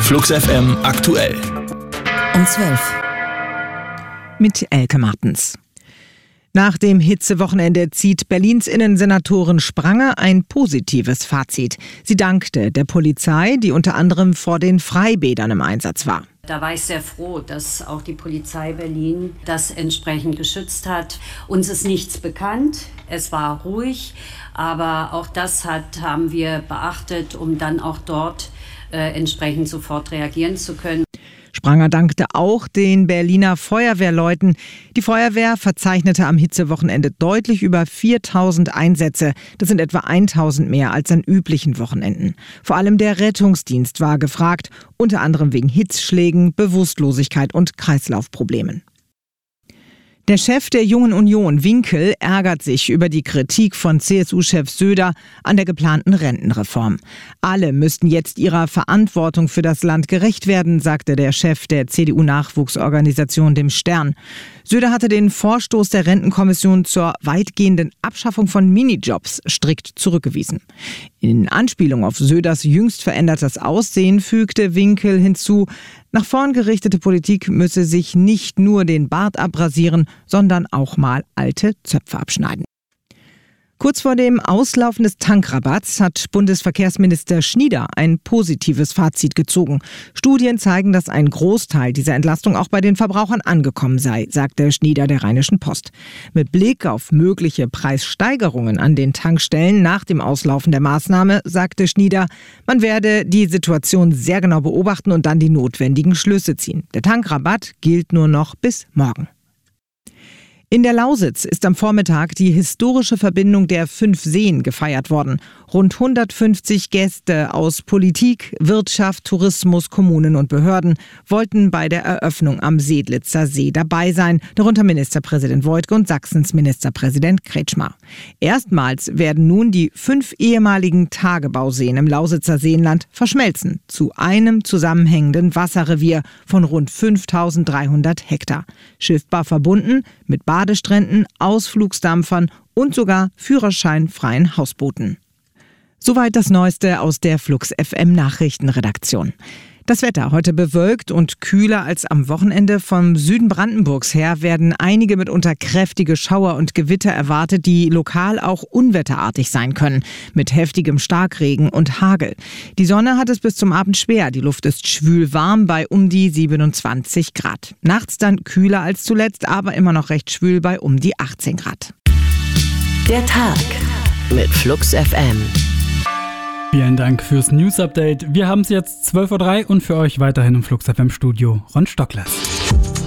Flux FM aktuell. Um 12. Mit Elke Martens. Nach dem Hitzewochenende zieht Berlins Innensenatorin Spranger ein positives Fazit. Sie dankte der Polizei, die unter anderem vor den Freibädern im Einsatz war. Da war ich sehr froh, dass auch die Polizei Berlin das entsprechend geschützt hat. Uns ist nichts bekannt, es war ruhig, aber auch das haben wir beachtet, um dann auch dort entsprechend sofort reagieren zu können. Spranger dankte auch den Berliner Feuerwehrleuten. Die Feuerwehr verzeichnete am Hitzewochenende deutlich über 4.000 Einsätze. Das sind etwa 1.000 mehr als an üblichen Wochenenden. Vor allem der Rettungsdienst war gefragt, unter anderem wegen Hitzschlägen, Bewusstlosigkeit und Kreislaufproblemen. Der Chef der Jungen Union, Winkel, ärgert sich über die Kritik von CSU-Chef Söder an der geplanten Rentenreform. Alle müssten jetzt ihrer Verantwortung für das Land gerecht werden, sagte der Chef der CDU-Nachwuchsorganisation dem Stern. Söder hatte den Vorstoß der Rentenkommission zur weitgehenden Abschaffung von Minijobs strikt zurückgewiesen. In Anspielung auf Söders jüngst verändertes Aussehen fügte Winkel hinzu, nach vorn gerichtete Politik müsse sich nicht nur den Bart abrasieren, sondern auch mal alte Zöpfe abschneiden. Kurz vor dem Auslaufen des Tankrabatts hat Bundesverkehrsminister Schnieder ein positives Fazit gezogen. Studien zeigen, dass ein Großteil dieser Entlastung auch bei den Verbrauchern angekommen sei, sagte Schnieder der Rheinischen Post. Mit Blick auf mögliche Preissteigerungen an den Tankstellen nach dem Auslaufen der Maßnahme, sagte Schnieder, man werde die Situation sehr genau beobachten und dann die notwendigen Schlüsse ziehen. Der Tankrabatt gilt nur noch bis morgen. In der Lausitz ist am Vormittag die historische Verbindung der 5 Seen gefeiert worden. Rund 150 Gäste aus Politik, Wirtschaft, Tourismus, Kommunen und Behörden wollten bei der Eröffnung am Sedlitzer See dabei sein, darunter Ministerpräsident Woidke und Sachsens Ministerpräsident Kretschmer. Erstmals werden nun die 5 ehemaligen Tagebauseen im Lausitzer Seenland verschmelzen zu einem zusammenhängenden Wasserrevier von rund 5.300 Hektar. Schiffbar verbunden mit Badestränden, Ausflugsdampfern und sogar führerscheinfreien Hausbooten. Soweit das Neueste aus der Flux FM Nachrichtenredaktion. Das Wetter heute bewölkt und kühler als am Wochenende. Vom Süden Brandenburgs her werden einige mitunter kräftige Schauer und Gewitter erwartet, die lokal auch unwetterartig sein können, mit heftigem Starkregen und Hagel. Die Sonne hat es bis zum Abend schwer. Die Luft ist schwül warm bei um die 27 Grad. Nachts dann kühler als zuletzt, aber immer noch recht schwül bei um die 18 Grad. Der Tag mit Flux FM. Vielen Dank fürs News-Update. Wir haben es jetzt 12.03 Uhr und für euch weiterhin im Flux FM Studio Ron Stocklers.